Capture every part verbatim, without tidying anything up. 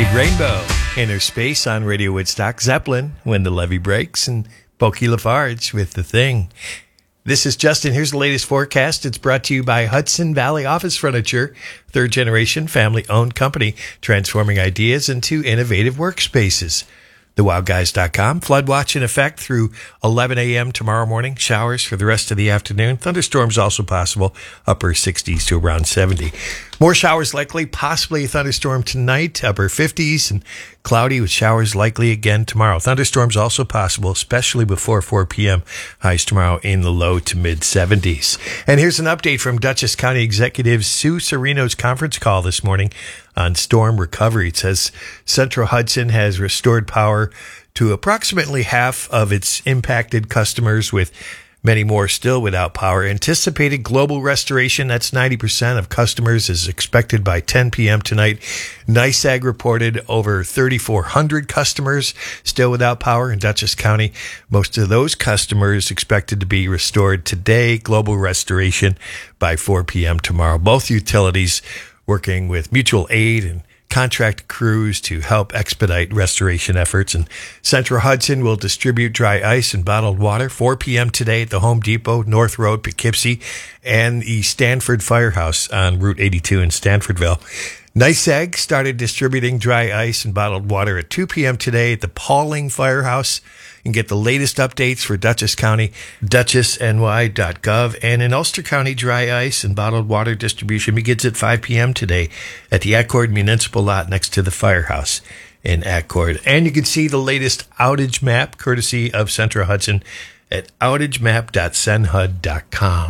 Big Rainbow, Inner Space on Radio Woodstock, Zeppelin, When the Levee Breaks, and Pokey Lafarge with The Thing. This is Justin. Here's the latest forecast. It's brought to you by Hudson Valley Office Furniture, third generation family-owned company, transforming ideas into innovative workspaces. the wild guys dot com. Flood watch in effect through eleven a.m. tomorrow morning. Showers for the rest of the afternoon. Thunderstorms also possible. Upper sixties to around seventy. More showers likely. Possibly a thunderstorm tonight. Upper fifties and cloudy with showers likely again tomorrow. Thunderstorms also possible, especially before four p.m. Highs tomorrow in the low to mid seventies. And here's an update from Dutchess County Executive Sue Serino's conference call this morning on storm recovery. It says Central Hudson has restored power to approximately half of its impacted customers, with many more still without power. Anticipated global restoration, that's ninety percent of customers, is expected by ten p.m. tonight. NYSEG reported over thirty-four hundred customers still without power in Dutchess County. Most of those customers expected to be restored today. Global restoration by four p.m. tomorrow. Both utilities working with mutual aid and contract crews to help expedite restoration efforts. And Central Hudson will distribute dry ice and bottled water four p.m. today at the Home Depot, North Road, Poughkeepsie, and the Stanford Firehouse on Route eighty-two in Stanfordville. NYSEG started distributing dry ice and bottled water at two p.m. today at the Pauling Firehouse. You can get the latest updates for Dutchess County, dutchess n y dot gov. And in Ulster County, dry ice and bottled water distribution begins at five p.m. today at the Accord Municipal Lot next to the firehouse in Accord. And you can see the latest outage map, courtesy of Central Hudson, at outage map dot sen hud dot com.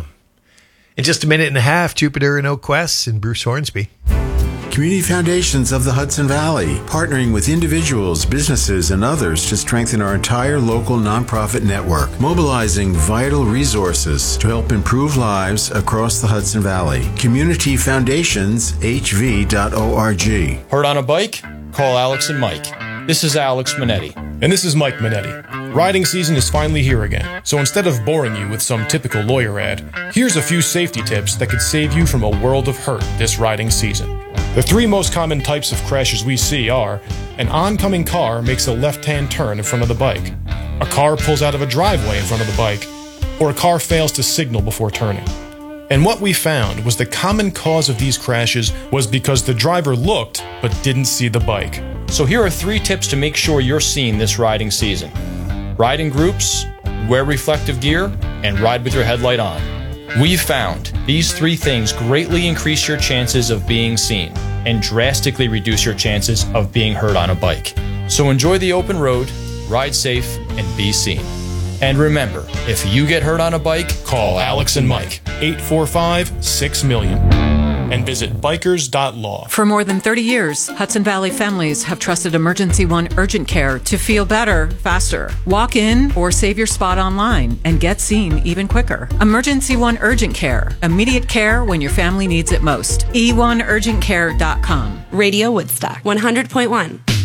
In just a minute and a half, Jupiter and Oak Quest and Bruce Hornsby. Community Foundations of the Hudson Valley, partnering with individuals, businesses, and others to strengthen our entire local nonprofit network, mobilizing vital resources to help improve lives across the Hudson Valley. Community Foundations H V dot org. Hurt on a bike? Call Alex and Mike. This is Alex Minetti. And this is Mike Minetti. Riding season is finally here again, so instead of boring you with some typical lawyer ad, here's a few safety tips that could save you from a world of hurt this riding season. The three most common types of crashes we see are: an oncoming car makes a left-hand turn in front of the bike, a car pulls out of a driveway in front of the bike, or a car fails to signal before turning. And what we found was the common cause of these crashes was because the driver looked but didn't see the bike. So here are three tips to make sure you're seen this riding season. Ride in groups, wear reflective gear, and ride with your headlight on. We've found these three things greatly increase your chances of being seen and drastically reduce your chances of being hurt on a bike. So enjoy the open road, ride safe, and be seen. And remember, if you get hurt on a bike, call Alex and Mike, eight four five, six million. And visit bikers dot law. For more than thirty years, Hudson Valley families have trusted Emergency One Urgent Care to feel better, faster. Walk in or save your spot online and get seen even quicker. Emergency One Urgent Care. Immediate care when your family needs it most. e one urgent care dot com. Radio Woodstock, one hundred point one.